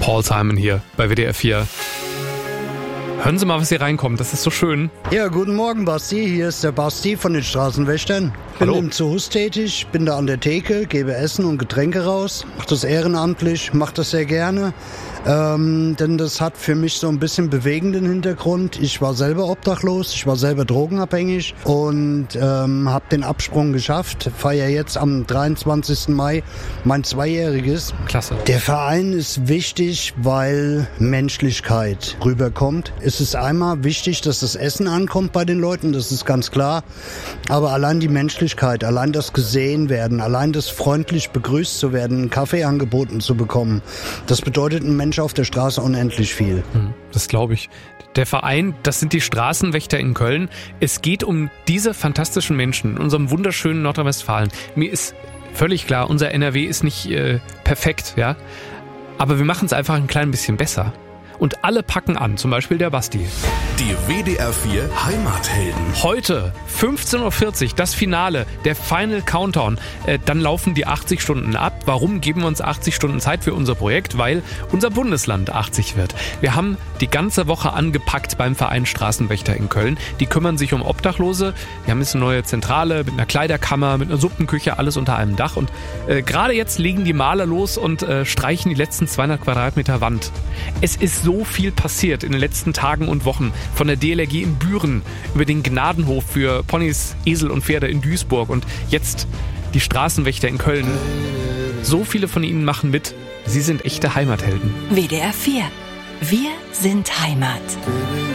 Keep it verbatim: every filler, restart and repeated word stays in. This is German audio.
Paul Simon hier bei W D R vier. Hören Sie mal, was hier reinkommt. Das ist so schön. Ja, guten Morgen, Basti. Hier ist der Basti von den Straßenwächtern. Ich bin Hallo. im Zoos tätig, bin da an der Theke, gebe Essen und Getränke raus. Mach das ehrenamtlich, mach das sehr gerne. Ähm, denn das hat für mich so ein bisschen bewegenden Hintergrund. Ich war selber obdachlos, ich war selber drogenabhängig und ähm, habe den Absprung geschafft. Feiere jetzt am dreiundzwanzigsten Mai mein Zweijähriges. Klasse. Der Verein ist wichtig, weil Menschlichkeit rüberkommt. Es ist einmal wichtig, dass das Essen ankommt bei den Leuten, das ist ganz klar. Aber allein die Menschlichkeit, allein das gesehen werden, allein das freundlich begrüßt zu werden, einen Kaffee angeboten zu bekommen, das bedeutet ein Mensch auf der Straße unendlich viel. Das glaube ich. Der Verein, das sind die Straßenwächter in Köln. Es geht um diese fantastischen Menschen in unserem wunderschönen Nordrhein-Westfalen. Mir ist völlig klar, unser N R W ist nicht äh, perfekt, ja. Aber wir machen es einfach ein klein bisschen besser. Und alle packen an, zum Beispiel der Basti. Die W D R vier Heimathelden. Heute, fünfzehn Uhr vierzig, das Finale, der Final Countdown. Äh, dann laufen die achtzig Stunden ab. Warum geben wir uns achtzig Stunden Zeit für unser Projekt? Weil unser Bundesland achtzig wird. Wir haben die ganze Woche angepackt beim Verein Straßenwächter in Köln. Die kümmern sich um Obdachlose. Wir haben jetzt eine neue Zentrale mit einer Kleiderkammer, mit einer Suppenküche, alles unter einem Dach. Und äh, gerade jetzt legen die Maler los und äh, streichen die letzten zweihundert Quadratmeter Wand. Es ist so viel passiert in den letzten Tagen und Wochen. Von der D L R G in Büren über den Gnadenhof für Ponys, Esel und Pferde in Duisburg und jetzt die Straßenwächter in Köln. So viele von ihnen machen mit. Sie sind echte Heimathelden. W D R vier. Wir sind Heimat.